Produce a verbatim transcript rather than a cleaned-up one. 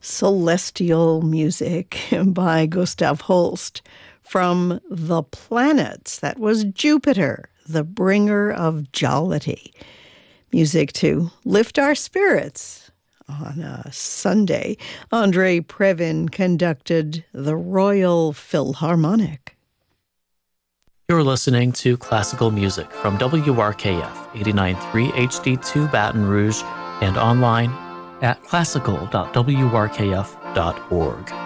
Celestial Music by Gustav Holst from The Planets. That was Jupiter, the bringer of jollity. Music to lift our spirits. On a Sunday, Andre Previn conducted the Royal Philharmonic. You're listening to classical music from W R K F eighty-nine point three H D two Baton Rouge and online at classical dot w r k f dot org.